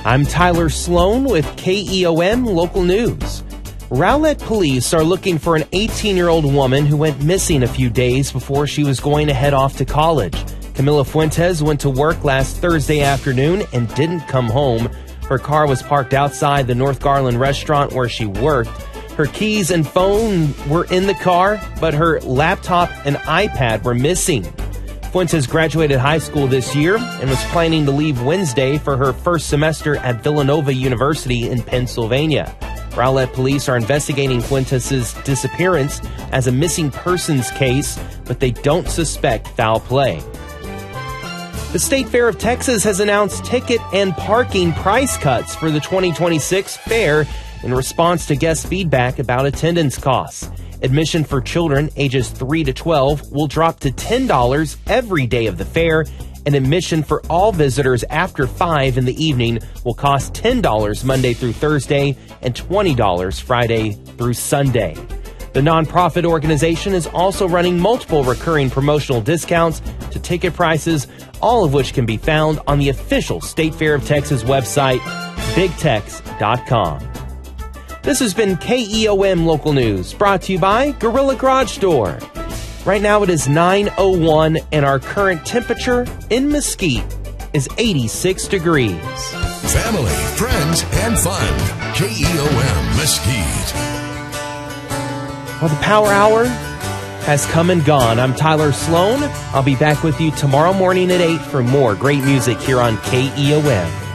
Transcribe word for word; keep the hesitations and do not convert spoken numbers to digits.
I'm Tyler Sloan with K E O M Local News. Rowlett police are looking for an eighteen-year-old woman who went missing a few days before she was going to head off to college. Camila Fuentes went to work last Thursday afternoon and didn't come home. Her car was parked outside the North Garland restaurant where she worked. Her keys and phone were in the car, but her laptop and iPad were missing. Fuentes graduated high school this year and was planning to leave Wednesday for her first semester at Villanova University in Pennsylvania. Rowlett police are investigating Fuentes' disappearance as a missing persons case, but they don't suspect foul play. The State Fair of Texas has announced ticket and parking price cuts for the twenty twenty-six fair in response to guest feedback about attendance costs. Admission for children ages three to twelve will drop to ten dollars every day of the fair, and admission for all visitors after five in the evening will cost ten dollars Monday through Thursday and twenty dollars Friday through Sunday. The nonprofit organization is also running multiple recurring promotional discounts to ticket prices, all of which can be found on the official State Fair of Texas website, big tex dot com. This has been K E O M Local News, brought to you by Gorilla Garage Door. Right now it is nine oh one, and our current temperature in Mesquite is eighty-six degrees. Family, friends, and fun. K E O M Mesquite. Well, the Power Hour has come and gone. I'm Tyler Sloan. I'll be back with you tomorrow morning at eight for more great music here on K E O M.